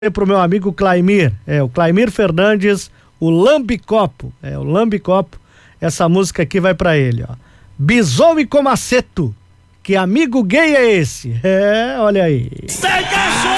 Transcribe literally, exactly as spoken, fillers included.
pro meu amigo Claimir, é o Claimir Fernandes, o Lambicopo, é o Lambicopo, essa música aqui vai pra ele, ó. Bisou e Comaceto, que amigo gay é esse? É, olha aí. Segue